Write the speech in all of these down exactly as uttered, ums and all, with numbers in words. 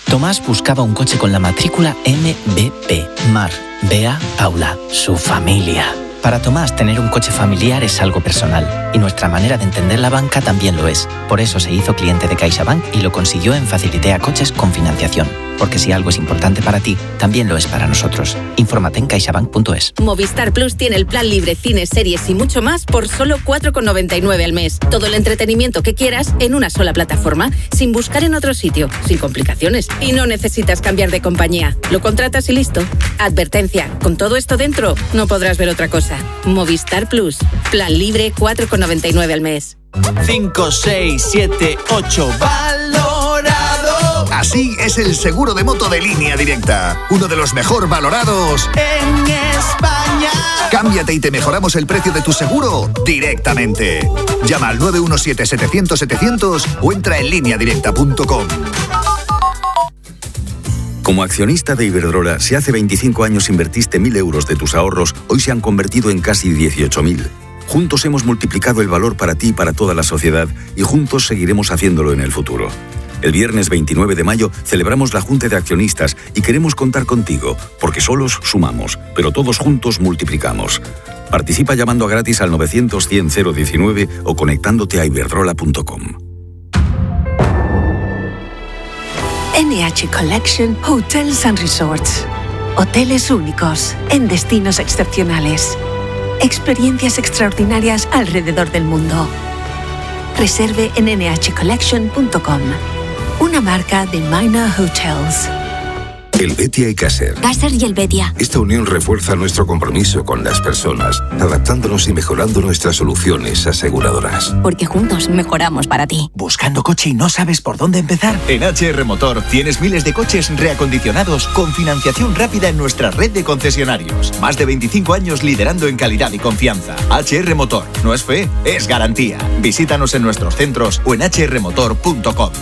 Tomás buscaba un coche con la matrícula M B P. Mar, Bea, Paula, su familia. Para Tomás, tener un coche familiar es algo personal, y nuestra manera de entender la banca también lo es. Por eso se hizo cliente de CaixaBank y lo consiguió en Facilitea Coches con financiación. Porque si algo es importante para ti, también lo es para nosotros. Infórmate en caixabank punto es. Movistar Plus tiene el plan libre, cines, series y mucho más por solo cuatro con noventa y nueve al mes. Todo el entretenimiento que quieras en una sola plataforma, sin buscar en otro sitio, sin complicaciones. Y no necesitas cambiar de compañía. Lo contratas y listo. Advertencia, con todo esto dentro, no podrás ver otra cosa. Movistar Plus. Plan libre, cuatro con noventa y nueve al mes. cinco, seis, siete, ocho, valorado. Así es el seguro de moto de Línea Directa. Uno de los mejor valorados en España. Cámbiate y te mejoramos el precio de tu seguro directamente. Llama al nueve uno siete, setecientos, setecientos o entra en línea directa punto com. Como accionista de Iberdrola, si hace veinticinco años invertiste mil euros de tus ahorros, hoy se han convertido en casi dieciocho mil. Juntos hemos multiplicado el valor para ti y para toda la sociedad y juntos seguiremos haciéndolo en el futuro. El viernes veintinueve de mayo celebramos la Junta de Accionistas y queremos contar contigo, porque solos sumamos, pero todos juntos multiplicamos. Participa llamando a gratis al novecientos, cien, cero diecinueve o conectándote a iberdrola punto com. N H Collection Hotels and Resorts. Hoteles únicos en destinos excepcionales. Experiencias extraordinarias alrededor del mundo. Reserve en ene hache collection punto com. Una marca de Minor Hotels. Helvetia y Caser. Caser y Helvetia. Esta unión refuerza nuestro compromiso con las personas, adaptándonos y mejorando nuestras soluciones aseguradoras. Porque juntos mejoramos para ti. ¿Buscando coche y no sabes por dónde empezar? En H R Motor tienes miles de coches reacondicionados con financiación rápida en nuestra red de concesionarios. Más de veinticinco años liderando en calidad y confianza. H R Motor. No es fe, es garantía. Visítanos en nuestros centros o en hache erre motor punto com.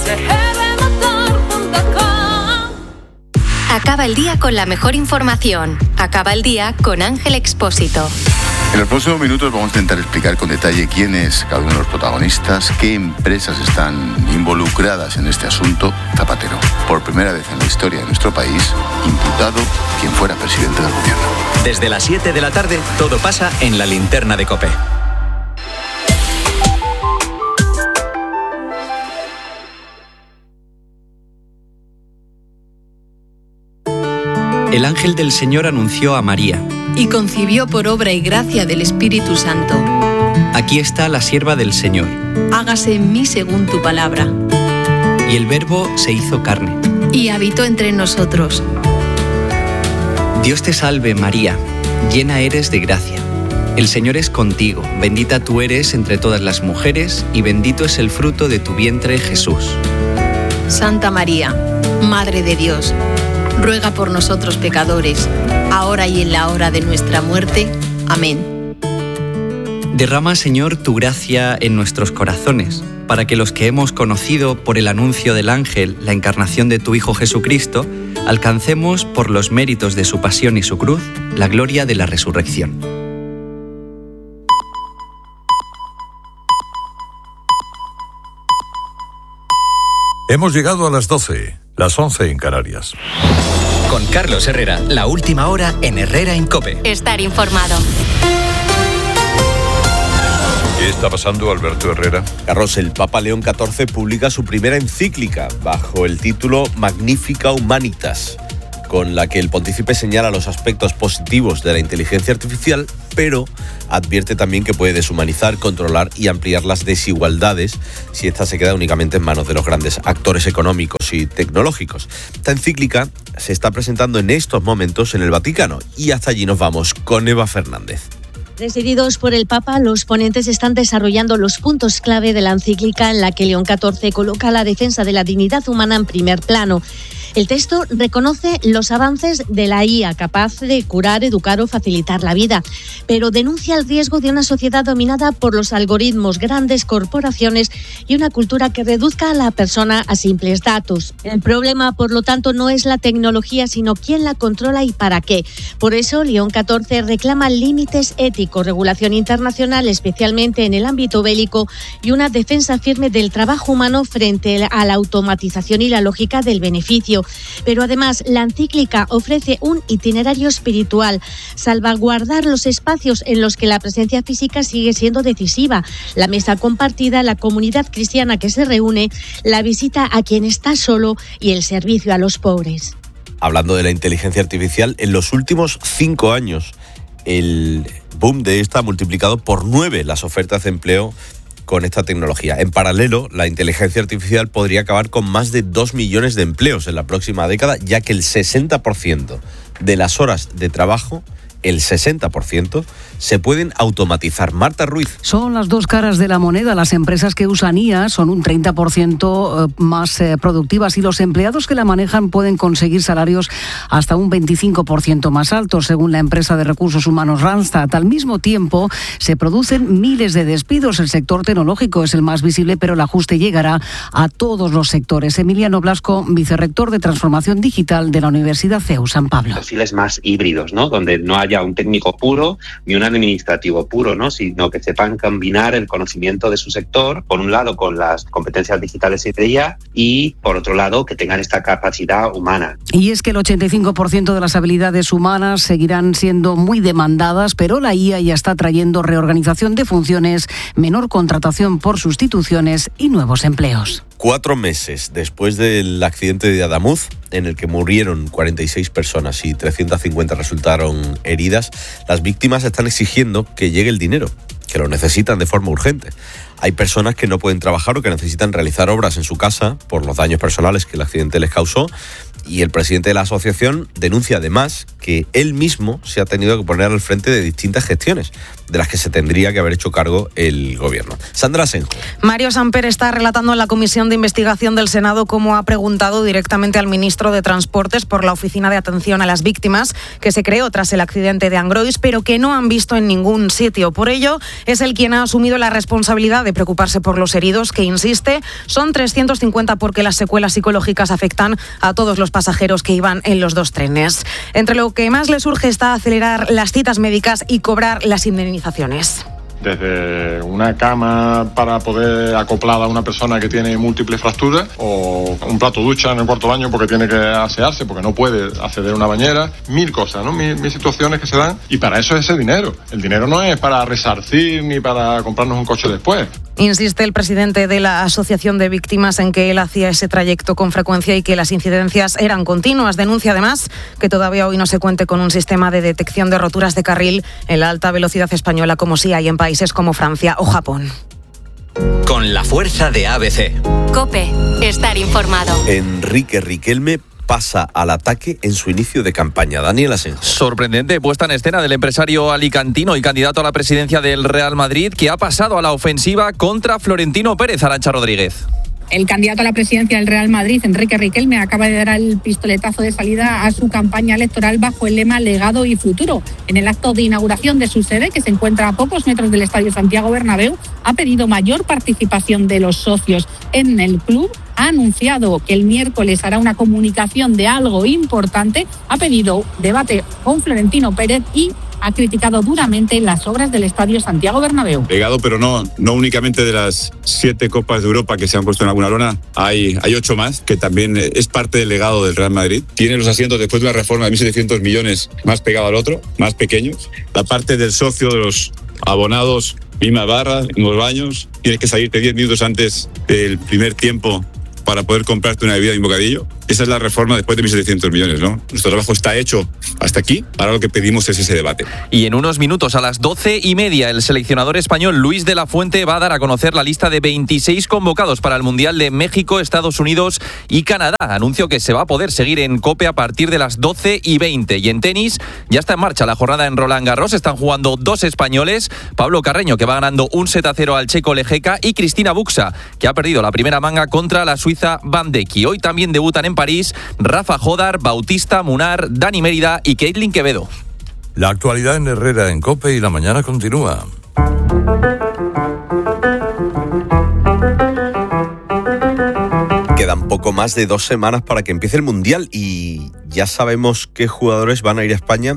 Acaba el día con la mejor información. Acaba el día con Ángel Expósito. En los próximos minutos vamos a intentar explicar con detalle quién es cada uno de los protagonistas, qué empresas están involucradas en este asunto. Zapatero, por primera vez en la historia de nuestro país, imputado quien fuera presidente del gobierno. Desde las siete de la tarde, todo pasa en la linterna de COPE. El ángel del Señor anunció a María. Y concibió por obra y gracia del Espíritu Santo. Aquí está la sierva del Señor. Hágase en mí según tu palabra. Y el Verbo se hizo carne. Y habitó entre nosotros. Dios te salve, María, llena eres de gracia. El Señor es contigo, bendita tú eres entre todas las mujeres, y bendito es el fruto de tu vientre, Jesús. Santa María, Madre de Dios, ruega por nosotros pecadores, ahora y en la hora de nuestra muerte. Amén. Derrama, Señor, tu gracia en nuestros corazones, para que los que hemos conocido por el anuncio del ángel la encarnación de tu Hijo Jesucristo, alcancemos, por los méritos de su pasión y su cruz, la gloria de la resurrección. Hemos llegado a las doce, las once en Canarias. Con Carlos Herrera, la última hora en Herrera en COPE. Estar informado. ¿Qué está pasando, Alberto Herrera? Carlos, el Papa León catorce publica su primera encíclica bajo el título Magnifica Humanitas, con la que el pontífice señala los aspectos positivos de la inteligencia artificial, pero advierte también que puede deshumanizar, controlar y ampliar las desigualdades si esta se queda únicamente en manos de los grandes actores económicos y tecnológicos. Esta encíclica se está presentando en estos momentos en el Vaticano y hasta allí nos vamos con Eva Fernández. Presididos por el Papa, los ponentes están desarrollando los puntos clave de la encíclica en la que León catorce coloca la defensa de la dignidad humana en primer plano. El texto reconoce los avances de la I A, capaz de curar, educar o facilitar la vida, pero denuncia el riesgo de una sociedad dominada por los algoritmos, grandes corporaciones y una cultura que reduzca a la persona a simples datos. El problema, por lo tanto, no es la tecnología, sino quién la controla y para qué. Por eso, León catorce reclama límites éticos, regulación internacional, especialmente en el ámbito bélico, y una defensa firme del trabajo humano frente a la automatización y la lógica del beneficio. Pero además, la encíclica ofrece un itinerario espiritual, salvaguardar los espacios en los que la presencia física sigue siendo decisiva, la mesa compartida, la comunidad cristiana que se reúne, la visita a quien está solo y el servicio a los pobres. Hablando de la inteligencia artificial, en los últimos cinco años el boom de esta ha multiplicado por nueve las ofertas de empleo con esta tecnología. En paralelo, la inteligencia artificial podría acabar con más de dos millones de empleos en la próxima década, ya que el sesenta por ciento de las horas de trabajo, el sesenta por ciento, se pueden automatizar. Marta Ruiz. Son las dos caras de la moneda. Las empresas que usan I A son un treinta por ciento más productivas y los empleados que la manejan pueden conseguir salarios hasta un veinticinco por ciento más altos, según la empresa de recursos humanos Randstad. Al mismo tiempo, se producen miles de despidos. El sector tecnológico es el más visible, pero el ajuste llegará a todos los sectores. Emiliano Blasco, vicerrector de Transformación Digital de la Universidad C E U San Pablo. Perfiles más híbridos, ¿no? Donde no haya un técnico puro ni un administrativo puro, ¿no? Sino que sepan combinar el conocimiento de su sector, por un lado con las competencias digitales y de I A, y por otro lado que tengan esta capacidad humana. Y es que el ochenta y cinco por ciento de las habilidades humanas seguirán siendo muy demandadas, pero la I A ya está trayendo reorganización de funciones, menor contratación por sustituciones y nuevos empleos. Cuatro meses después del accidente de Adamuz, en el que murieron cuarenta y seis personas y trescientas cincuenta resultaron heridas, las víctimas están exigiendo que llegue el dinero, que lo necesitan de forma urgente. Hay personas que no pueden trabajar o que necesitan realizar obras en su casa por los daños personales que el accidente les causó, y el presidente de la asociación denuncia además que él mismo se ha tenido que poner al frente de distintas gestiones de las que se tendría que haber hecho cargo el gobierno. Sandra Senjo. Mario Samper está relatando en la Comisión de Investigación del Senado cómo ha preguntado directamente al ministro de Transportes por la Oficina de Atención a las Víctimas, que se creó tras el accidente de Angrois, pero que no han visto en ningún sitio. Por ello, es él quien ha asumido la responsabilidad de preocuparse por los heridos, que insiste, son trescientos cincuenta porque las secuelas psicológicas afectan a todos los pasajeros que iban en los dos trenes. Entre lo que más les urge está acelerar las citas médicas y cobrar las indemnizaciones. Desde una cama para poder acoplar a una persona que tiene múltiples fracturas, o un plato ducha en el cuarto baño porque tiene que asearse, porque no puede acceder a una bañera, mil cosas, ¿no? Mil, mil situaciones que se dan, y para eso es ese dinero. El dinero no es para resarcir ni para comprarnos un coche después. Insiste el presidente de la Asociación de Víctimas en que él hacía ese trayecto con frecuencia y que las incidencias eran continuas. Denuncia además que todavía hoy no se cuente con un sistema de detección de roturas de carril en la alta velocidad española, como sí hay en países como Francia o Japón. Con la fuerza de A B C. COPE. Estar informado. Enrique Riquelme pasa al ataque en su inicio de campaña. Daniel Asenjo. Sorprendente puesta en escena del empresario alicantino y candidato a la presidencia del Real Madrid, que ha pasado a la ofensiva contra Florentino Pérez. Arantxa Rodríguez. El candidato a la presidencia del Real Madrid, Enrique Riquelme, acaba de dar el pistoletazo de salida a su campaña electoral bajo el lema Legado y Futuro. En el acto de inauguración de su sede, que se encuentra a pocos metros del Estadio Santiago Bernabéu, ha pedido mayor participación de los socios en el club. Ha anunciado que el miércoles hará una comunicación de algo importante. Ha pedido debate con Florentino Pérez y ha criticado duramente las obras del Estadio Santiago Bernabéu. Legado, pero no, no únicamente de las siete Copas de Europa que se han puesto en alguna lona, hay, hay ocho más, que también es parte del legado del Real Madrid. Tiene los asientos después de una reforma de mil setecientos millones más pegado al otro, más pequeños. La parte del socio, de los abonados, misma barra, mismos baños. Tienes que salirte diez minutos antes del primer tiempo para poder comprarte una bebida y un bocadillo. Esa es la reforma después de mil setecientos millones, ¿no? Nuestro trabajo está hecho hasta aquí, ahora lo que pedimos es ese debate. Y en unos minutos, a las doce y media, el seleccionador español Luis de la Fuente va a dar a conocer la lista de veintiséis convocados para el Mundial de México, Estados Unidos y Canadá. Anuncio que se va a poder seguir en COPE a partir de las doce y veinte. Y en tenis ya está en marcha la jornada en Roland Garros. Están jugando dos españoles, Pablo Carreño, que va ganando un set a cero al checo Lejeka, y Cristina Buxa, que ha perdido la primera manga contra la suiza Van Deki. Hoy también debutan en París Rafa Jodar, Bautista Munar, Dani Mérida y Caitlin Quevedo. La actualidad en Herrera en COPE y la mañana continúa. Quedan poco más de dos semanas para que empiece el Mundial y ya sabemos qué jugadores van a ir a España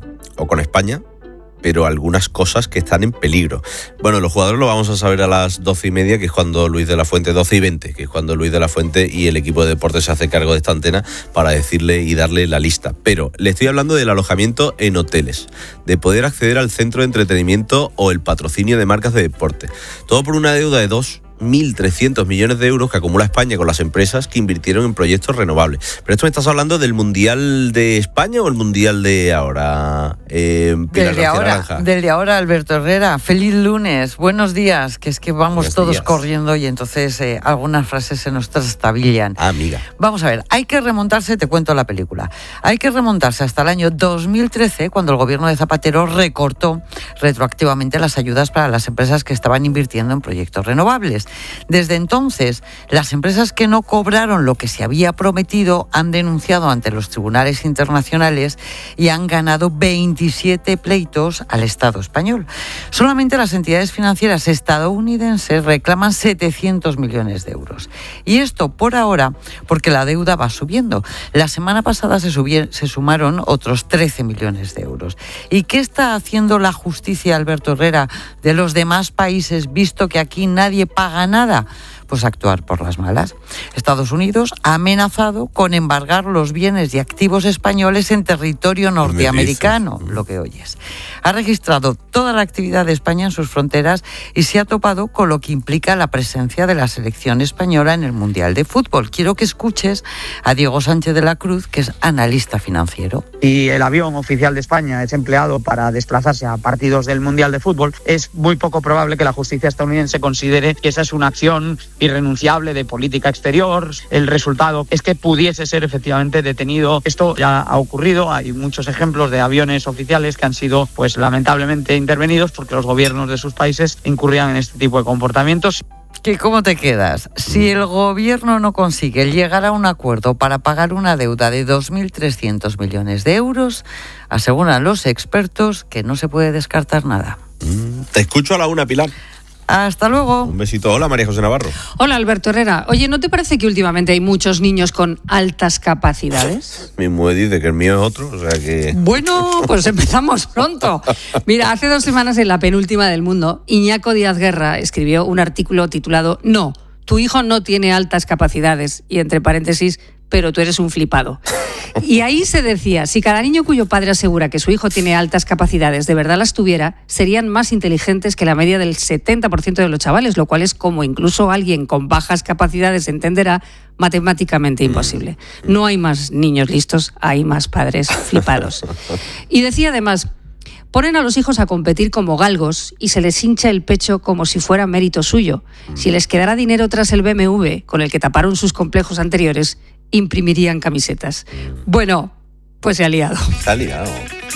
o con España, pero algunas cosas que están en peligro. Bueno, los jugadores lo vamos a saber a las doce y media, que es cuando Luis de la Fuente, doce y veinte, que es cuando Luis de la Fuente y el equipo de deportes se hace cargo de esta antena para decirle y darle la lista. Pero le estoy hablando del alojamiento en hoteles, de poder acceder al centro de entretenimiento o el patrocinio de marcas de deporte. Todo por una deuda de dos mil trescientos millones de euros que acumula España con las empresas que invirtieron en proyectos renovables. Pero esto me estás hablando del Mundial de España o el Mundial de ahora, eh, Pilar Del de ahora, Naranja? del de ahora, Alberto Herrera. Feliz lunes, buenos días, que es que vamos Buenos todos días. corriendo y entonces eh, algunas frases se nos trastabillan. Ah, amiga. Vamos a ver, hay que remontarse, te cuento la película, hay que remontarse hasta el año dos mil trece, cuando el gobierno de Zapatero recortó retroactivamente las ayudas para las empresas que estaban invirtiendo en proyectos renovables. Desde entonces, las empresas que no cobraron lo que se había prometido han denunciado ante los tribunales internacionales y han ganado veintisiete pleitos al Estado español. Solamente las entidades financieras estadounidenses reclaman setecientos millones de euros. Y esto por ahora porque la deuda va subiendo. La semana pasada se, subier- se sumaron otros trece millones de euros. ¿Y qué está haciendo la justicia, Alberto Herrera, de los demás países, visto que aquí nadie paga nada? Pues actuar por las malas. Estados Unidos ha amenazado con embargar los bienes y activos españoles en territorio norteamericano, lo que oyes. Ha registrado toda la actividad de España en sus fronteras y se ha topado con lo que implica la presencia de la selección española en el Mundial de Fútbol. Quiero que escuches a Diego Sánchez de la Cruz, que es analista financiero. Si el avión oficial de España es empleado para desplazarse a partidos del Mundial de Fútbol, es muy poco probable que la justicia estadounidense considere que esa es una acción irrenunciable de política exterior. El resultado es que pudiese ser efectivamente detenido. Esto ya ha ocurrido, hay muchos ejemplos de aviones oficiales que han sido, pues lamentablemente, intervenidos porque los gobiernos de sus países incurrían en este tipo de comportamientos. ¿Qué, ¿Cómo te quedas? Si el gobierno no consigue llegar a un acuerdo para pagar una deuda de dos mil trescientos millones de euros, aseguran los expertos que no se puede descartar nada. Mm, te escucho a la una, Pilar. Hasta luego. Un besito. Hola, María José Navarro. Hola, Alberto Herrera. Oye, ¿no te parece que últimamente hay muchos niños con altas capacidades? Mi mujer dice que el mío es otro, o sea que... Bueno, pues empezamos pronto. Mira, hace dos semanas en La Penúltima del Mundo, Iñaco Díaz Guerra escribió un artículo titulado «No, tu hijo no tiene altas capacidades», y entre paréntesis, «pero tú eres un flipado». Y ahí se decía, si cada niño cuyo padre asegura que su hijo tiene altas capacidades de verdad las tuviera, serían más inteligentes que la media del setenta por ciento de los chavales, lo cual es, como incluso alguien con bajas capacidades entenderá, matemáticamente imposible. No hay más niños listos, hay más padres flipados. Y decía además, ponen a los hijos a competir como galgos y se les hincha el pecho como si fuera mérito suyo. Si les quedara dinero tras el B M W, con el que taparon sus complejos anteriores, imprimirían camisetas. Bueno, pues se ha liado. Se ha liado.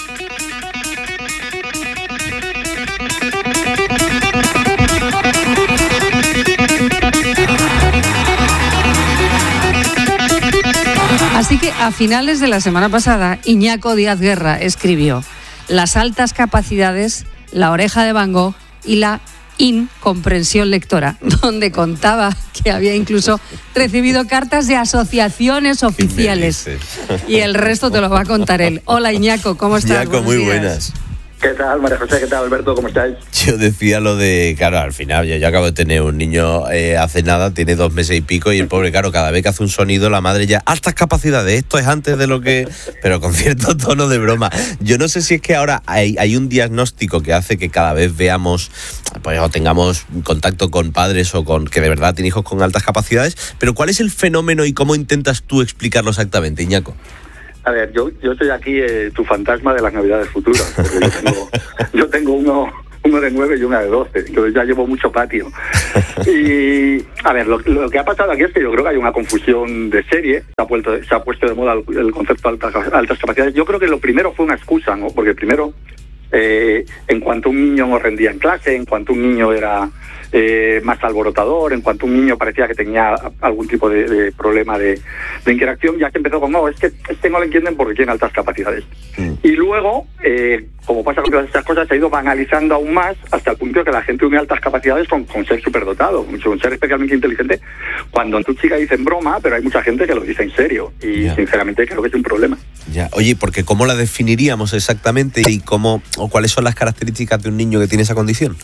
Así que a finales de la semana pasada, Iñaco Díaz Guerra escribió las altas capacidades, la oreja de Van Gogh y la incomprensión lectora, donde contaba que había incluso recibido cartas de asociaciones oficiales. Y el resto te lo va a contar él. Hola, Iñaco, ¿cómo estás? Iñaco, muy buenas. ¿Qué tal, María José? ¿Qué tal, Alberto? ¿Cómo estáis? Yo decía lo de, claro, al final, yo, yo acabo de tener un niño eh, hace nada, tiene dos meses y pico, y el pobre, claro, cada vez que hace un sonido, la madre ya, altas capacidades, esto es antes de lo que... Pero con cierto tono de broma. Yo no sé si es que ahora hay, hay un diagnóstico que hace que cada vez veamos, pues, o tengamos contacto con padres o con que de verdad tienen hijos con altas capacidades, pero ¿cuál es el fenómeno y cómo intentas tú explicarlo exactamente, Iñaco? A ver, yo, yo soy aquí eh, tu fantasma de las Navidades futuras, porque yo tengo, yo tengo uno, uno de nueve y una de doce, entonces ya llevo mucho patio. Y, a ver, lo, lo que ha pasado aquí es que yo creo que hay una confusión de serie, se ha puesto, se ha puesto de moda el, el concepto de altas, altas capacidades. Yo creo que lo primero fue una excusa, ¿no? Porque primero, eh, en cuanto un niño no rendía en clase, en cuanto un niño era... Eh, más alborotador, en cuanto un niño parecía que tenía algún tipo de, de problema de, de interacción, ya se empezó con, no, es que este no lo entienden porque tiene altas capacidades. Mm. Y luego, eh, como pasa con todas estas cosas, se ha ido banalizando aún más hasta el punto de que la gente une altas capacidades con, con ser superdotado, con ser especialmente inteligente, cuando tu chica dice en broma, pero hay mucha gente que lo dice en serio, y yeah. sinceramente creo que es un problema. Ya, oye, porque ¿cómo la definiríamos exactamente y cómo o cuáles son las características de un niño que tiene esa condición?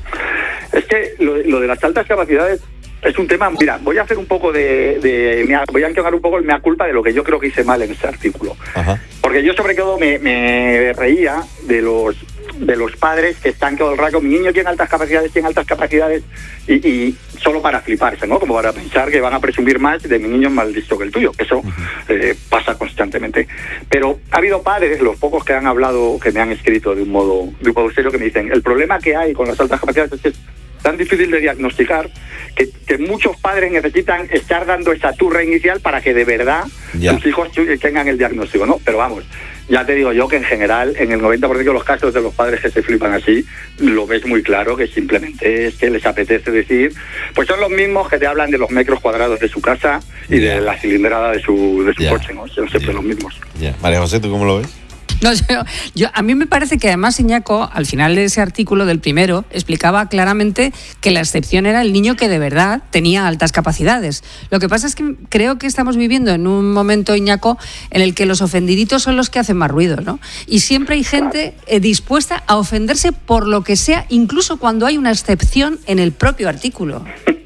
Es que lo, lo de las altas capacidades es un tema... Mira, voy a hacer un poco de... de mea, voy a encargar un poco el mea culpa de lo que yo creo que hice mal en este artículo. Ajá. Porque yo sobre todo me, me reía de los de los padres que están todo el rato, mi niño tiene altas capacidades, tiene altas capacidades, y, y solo para fliparse, ¿no? Como para pensar que van a presumir más de mi niño más listo que el tuyo, que eso uh-huh. eh, pasa constantemente. Pero ha habido padres, los pocos que han hablado, que me han escrito de un modo, de un modo serio, que me dicen, el problema que hay con las altas capacidades es que es tan difícil de diagnosticar que, que muchos padres necesitan estar dando esa turra inicial para que de verdad ya. sus hijos tengan el diagnóstico, ¿no? Pero vamos, ya te digo yo que en general, en el noventa por ciento de los casos de los padres que se flipan así, lo ves muy claro que simplemente es que les apetece decir, pues son los mismos que te hablan de los metros cuadrados de su casa y yeah. de la cilindrada de su, de su yeah. coche, ¿no? Son siempre yeah. los mismos. Yeah. María José, ¿tú cómo lo ves? No, yo, yo, a mí me parece que además Iñaco, al final de ese artículo del primero, explicaba claramente que la excepción era el niño que de verdad tenía altas capacidades. Lo que pasa es que creo que estamos viviendo en un momento, Iñaco, en el que los ofendiditos son los que hacen más ruido, ¿no? Y siempre hay gente eh, dispuesta a ofenderse por lo que sea, incluso cuando hay una excepción en el propio artículo.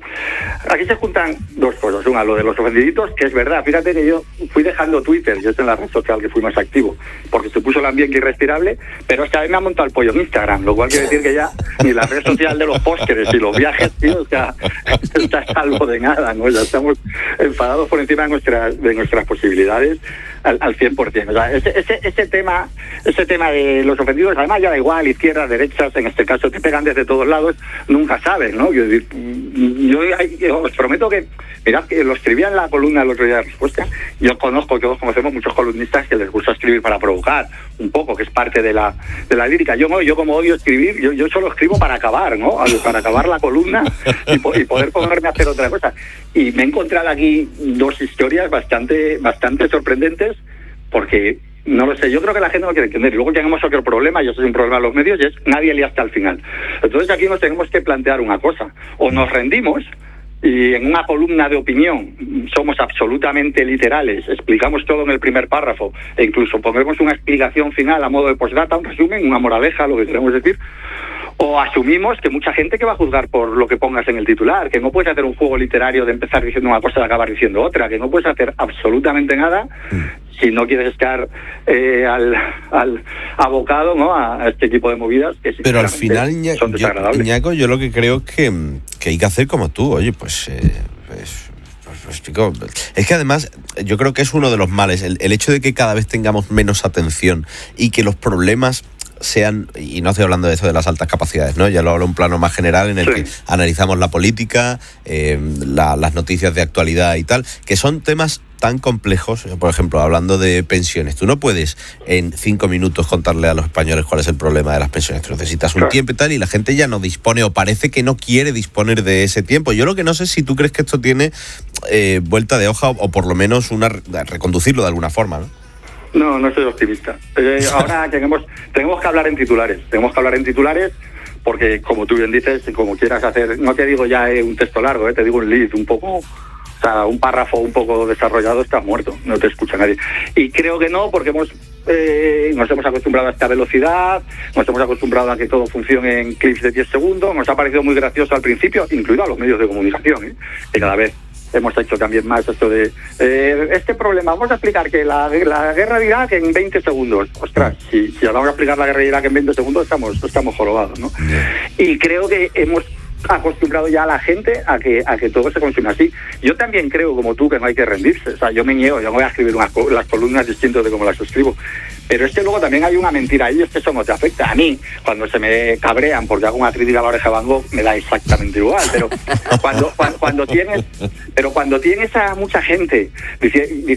Aquí se juntan dos cosas. Una, lo de los ofendiditos, que es verdad. Fíjate que yo fui dejando Twitter, yo estoy en la red social que fui más activo, porque se puso el ambiente irrespirable, pero es que a mí me ha montado el pollo en Instagram, lo cual quiere decir que ya ni la red social de los pósteres y los viajes, tío, o sea, está salvo de nada, ¿no? Ya estamos enfadados por encima de nuestras, de nuestras posibilidades al, al cien por ciento. O sea, ese, ese, ese tema ese tema de los ofendidos, además ya da igual, izquierdas, derechas, en este caso te pegan desde todos lados, nunca sabes, ¿no? Yo, yo, yo os prometo que, mirad, que lo escribía en la columna el otro día de Respuesta. Yo conozco, todos conocemos muchos columnistas que les gusta escribir para provocar un poco, que es parte de la de la lírica. Yo no, yo como odio escribir, yo, yo solo escribo para acabar, ¿no? Para acabar la columna y, po y poder ponerme a hacer otra cosa. Y me he encontrado aquí dos historias bastante, bastante sorprendentes, porque no lo sé, yo creo que la gente no quiere entender. Y luego tenemos otro problema, y eso es un problema de los medios, y es nadie lee hasta el final. Entonces aquí nos tenemos que plantear una cosa: o nos rendimos y en una columna de opinión somos absolutamente literales, explicamos todo en el primer párrafo e incluso ponemos una explicación final a modo de postdata, un resumen, una moraleja, lo que queremos decir, o asumimos que mucha gente que va a juzgar por lo que pongas en el titular, que no puedes hacer un juego literario de empezar diciendo una cosa y acabar diciendo otra, que no puedes hacer absolutamente nada si no quieres estar eh, al, al abocado, ¿no?, a este tipo de movidas que pero al final, Iña, son desagradables. Yo, Iñaco, yo lo que creo es que, que hay que hacer como tú, oye, pues... Eh, pues explico. Es que además yo creo que es uno de los males, el, el hecho de que cada vez tengamos menos atención y que los problemas sean, y no estoy hablando de eso de las altas capacidades, ¿no? Ya lo hablo en un plano más general en el sí. que analizamos la política, eh, la, las noticias de actualidad y tal, que son temas tan complejos. Por ejemplo, hablando de pensiones, tú no puedes en cinco minutos contarle a los españoles cuál es el problema de las pensiones. Tú necesitas un claro. tiempo y tal, y la gente ya no dispone, o parece que no quiere disponer de ese tiempo. Yo lo que no sé es si tú crees que esto tiene eh, vuelta de hoja, o por lo menos una reconducirlo de alguna forma, ¿no? No, no soy optimista. Eh, ahora tenemos, tenemos que hablar en titulares. Tenemos que hablar en titulares porque, como tú bien dices, como quieras hacer, no te digo ya eh, un texto largo, eh, te digo un lead, un poco, o sea, un párrafo un poco desarrollado, estás muerto, no te escucha nadie. Y creo que no, porque hemos eh, nos hemos acostumbrado a esta velocidad, nos hemos acostumbrado a que todo funcione en clips de diez segundos, nos ha parecido muy gracioso al principio, incluido a los medios de comunicación, eh, que cada vez hemos hecho también más esto de eh, este problema. Vamos a explicar que la, la guerra de Irak en veinte segundos. Ostras, si, si vamos a explicar la guerra de Irak en veinte segundos, estamos, estamos jorobados, ¿no? Yeah. Y creo que hemos acostumbrado ya a la gente a que a que todo se consume así. Yo también creo, como tú, que no hay que rendirse. O sea, yo me niego, yo no voy a escribir unas, las columnas distintas de cómo las escribo. Pero es que luego también hay una mentira ahí, es que eso no te afecta. A mí, cuando se me cabrean porque hago una crítica a la Oreja de Van Gogh, me da exactamente igual. Pero cuando, cuando, cuando tienes pero cuando tienes a mucha gente diciendo